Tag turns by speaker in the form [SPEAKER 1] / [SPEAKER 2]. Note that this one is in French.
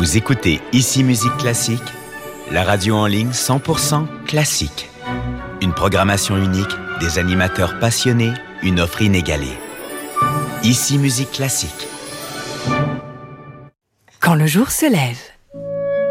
[SPEAKER 1] Vous écoutez Ici Musique Classique, la radio en ligne 100% classique. Une programmation unique, des animateurs passionnés, une offre inégalée. Ici Musique Classique.
[SPEAKER 2] Quand le jour se lève.